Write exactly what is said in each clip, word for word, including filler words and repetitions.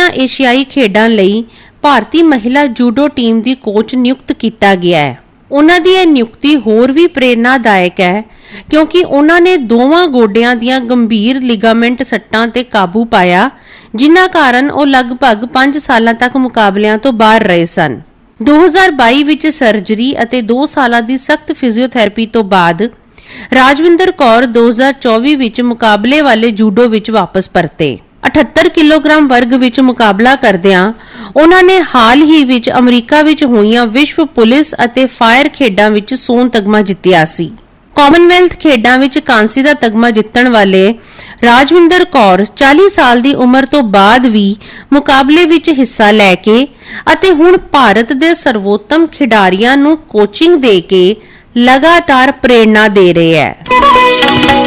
अगलियां एशियाई खेडां लई भारती महिला जूडो टीम दी कोच नियुक्त किया गया है। उन्हां दी यह नियुक्ति होर भी प्रेरणादायक है क्योंकि उन्हां ने दोवां गोडियां दियां गंभीर लिगामेंट सट्टां ते काबू पाया, जिन्हां कारण ਉਹ ਲਗਭਗ पांच ਸਾਲਾਂ तक ਮੁਕਾਬਲਿਆਂ ਤੋਂ ਬਾਹਰ ਰਹੇ ਸਨ। दो हज़ार बाई ਵਿੱਚ ਸਰਜਰੀ ਅਤੇ दो ਸਾਲਾਂ ਦੀ ਸਖਤ ਫਿਜ਼ੀਓਥੈਰੇਪੀ ਤੋਂ ਬਾਅਦ ਰਾਜਵਿੰਦਰ ਕੌਰ दो हज़ार चौबीस ਵਿੱਚ ਮੁਕਾਬਲੇ ਵਾਲੇ ਜੂਡੋ ਵਿੱਚ ਵਾਪਸ ਪਰਤੇ। अठहत्तर किलोग्राम वर्ग विच मुकाबला करदियां उन्होंने हाल ही विच अमरीका विच होईयां विश्व पुलिस अते फायर खेडां विच सोन तगमा जित्तिया सी। कॉमनवेल्थ खेडां विच कांसी दा तगमा जित्तण वाले राजविंदर कौर चालीस साल दी उम्र तो बाद भी मुकाबले विच हिस्सा लैके अते हुण भारत दे सर्वोत्तम खिडारियां नूं कोचिंग दे के लगातार प्रेरणा दे रहे है।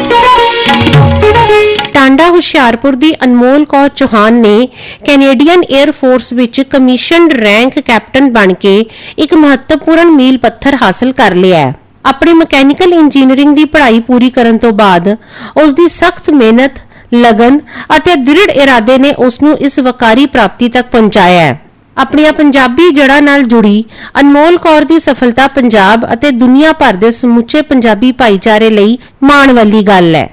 टांडा हुशियारपुर दी अनमोल कौर चौहान ने Canadian air force which commissioned rank captain बन के एक महत्वपूर्ण मील पत्थर हासिल कर लिया है। अपनी मैकेनिकल इंजीनियरिंग दी पढ़ाई पूरी करन तो बाद उस दी सख्त मेहनत, लगन अते दृढ़ इरादे ने उसनू इस वकारी प्राप्ति तक पहुंचाया है। अपनिया पंजाबी जड़ा नाल जुड़ी अनमोल कौर दी सफलता पंजाब अते दुनिया भर दे समुचे पंजाबी भाईचारे लई माण वाली गल है।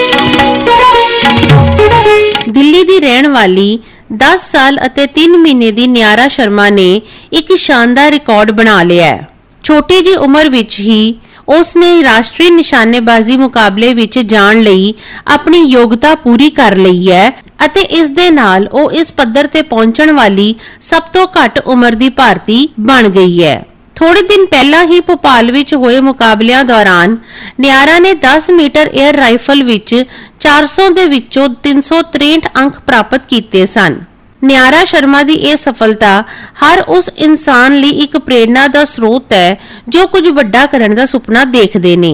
दिल्ली दी रहण वाली दस साल अते तीन महीने दी न्यारा शर्मा ने एक शानदार रिकॉर्ड बना लिया है। छोटी जी उम्र विच ही उसने राष्ट्रीय निशानेबाजी मुकाबले विच जाण लई अपनी योग्यता पूरी कर लई है अते इस दे नाल ओ इस पद्धर ते पहुंचण वाली सब तो घट उम्र दी भारती बन गई है। थोड़े दिन पहला ही भोपाल विच होए मुकाबलियां दौरान न्यारा ने दस मीटर एयर राइफल विच चार सौ दे विचों तीन सौ तिरसठ अंक प्राप्त कीते सन। न्यारा शर्मा दी यह सफलता हर उस इंसान लई एक प्रेरणा दा स्रोत है जो कुछ वड्डा करन दा सुपना देखदे ने।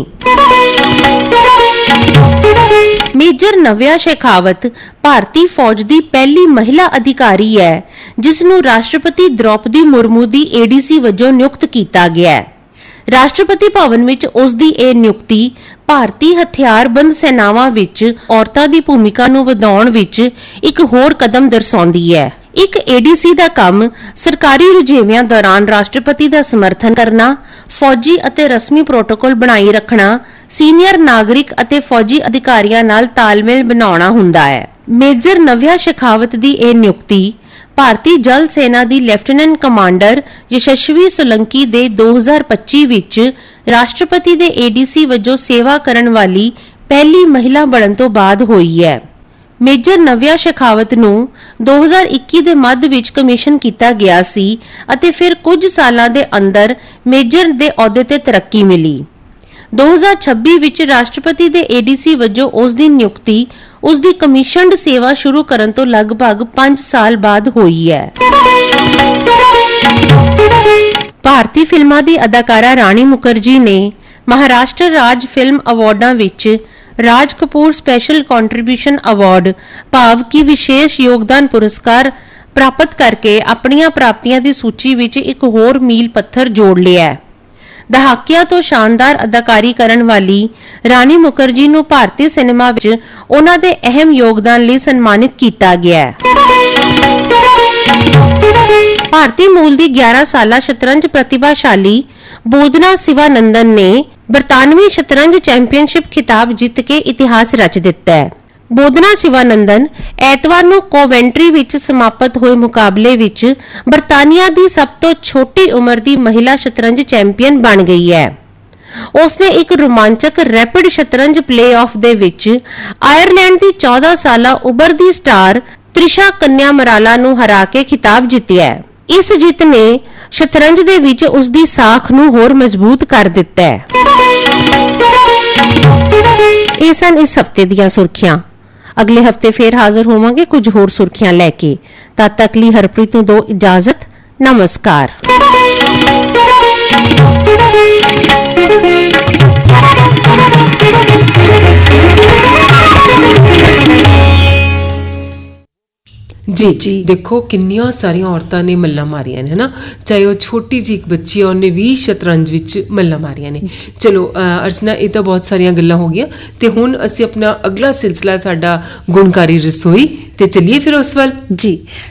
मेजर नव्या शेखावत भारतीय फौज दी पहली महिला अधिकारी है जिसनू राष्ट्रपति द्रौपदी मुर्मू दी एडीसी वजों नियुक्त किया गया है। राष्ट्रपति भवन विच उस दी यह नियुक्ति भारतीय हथियारबंद सेनावां विच औरतां दी भूमिका नूं वधाउण विच एक होर कदम दर्शाउंदी है। एक एडीसी दा काम सरकारी रुझेवियां दौरान राष्ट्रपति दा समर्थन करना, फौजी अते रस्मी प्रोटोकॉल बनाई रखना, सीनियर नागरिक अते फौजी अधिकारियां नाल तालमेल बनाउणा हुंदा है। मेजर नव्या शेखावत दी यह नियुक्ति भारतीय जल सेना दी लेफ्टिनेंट कमांडर यशस्वी सोलंकी दे दो हज़ार पच्चीस विच राष्ट्रपति दे एडीसी वजों सेवा करन वाली पहली महिला बनन तो बाद होई है। मेजर नव्या शेखावत नूं दो हज़ार इक्कीस दे मध्य विच कमीशन किया गया सी अते फिर कुछ सालां दे अंदर मेजर दे अहुदे ते तरक्की मिली। दो हज़ार छब्बीस विच राष्ट्रपति दे एडीसी वजों उस दी नियुक्ति उस दी कमीशनड सेवा शुरू करन तो लगभग पांच साल बाद हुई है। भारतीय फिल्मां दी अदाकारा रानी मुखर्जी ने महाराष्ट्र राज फिल्म अवार्डां विच Raj Kapoor special contribution award भाव की विशेष योगदान पुरस्कार प्राप्त करके अपनियां प्राप्तियां दी सूची विच एक होर मील पत्थर जोड़ लिया है। दहाकियां तो शानदार अदाकारी करन वाली रानी मुखर्जी नूं भारतीय सिनेमा विच उन्हां दे अहम योगदान लई सन्मानित किया गया है। भारतीय मूल दी ग्यारह साला शतरंज प्रतिभाशाली बोधना शिवानंदन ने बरतानवी शतरंज चैंपियनशिप खिताब जीत के इतिहास रच दिता है। बोधना शिवानंदन एतवार नूं कोवेंट्री विच समाप्त होए मुकाबले विच बरतानिया दी सब तो छोटी उम्र दी महिला शतरंज चैंपियन बन गई है। उसने एक रोमांचक रैपिड शतरंज प्लेऑफ दे विच आयरलैंड दी चौदह साला उभरदी स्टार त्रिशा कन्या मराला नूं हरा के खिताब जीतिया है। इस जित ने शतरंज दे विच उसदी साख नूं होर मजबूत कर दिता है। ये सन इस हफ्ते दियां सुर्खियां। अगले हफ्ते फिर हाजिर होवांगे कुछ होर सुर्खियां लैके। तद तक लई हरप्रीत नूं दो इजाजत। नमस्कार। जी जी देखो किन्नियां सारियां औरतां ने मल्लां मारियां ने है ना, चाहे वो छोटी जी एक बच्ची है उन्हें भी शतरंज विच मल्लां मारियां ने। चलो अर्चना ये तो बहुत सारियां गल्लां हो गईयां ते हुण असीं अपना अगला सिलसिला साडा गुणकारी रसोई ते चलिए फिर उस वल। जी